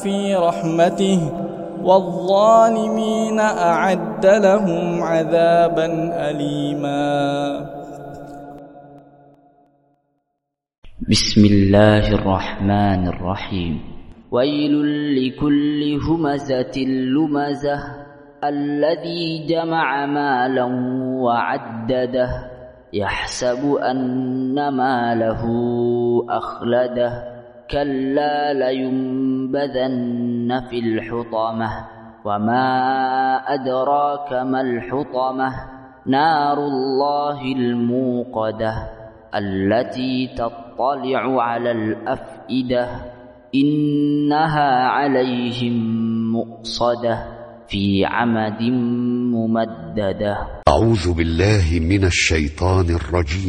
في رحمته والظالمين أعد لهم عذابا أليما. بسم الله الرحمن الرحيم. ويل لكل همزة لمزة الذي جمع مالا وعدده يحسب أن ماله أخلده كلا لينبذن في الحطمة وما أدراك ما الحطمة نار الله الموقدة التي تطلع على الأفئدة إنها عليهم مؤصدة في عمد ممددة. أعوذ بالله من الشيطان الرجيم.